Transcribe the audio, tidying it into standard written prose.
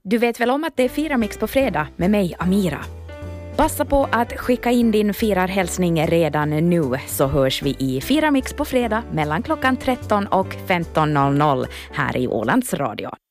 Du vet väl om att det är Firamix på fredag med mig, Amira. Passa på att skicka in din firarhälsning redan nu, så hörs vi i Firamix på fredag mellan klockan 13 och 15.00 här i Ålands Radio.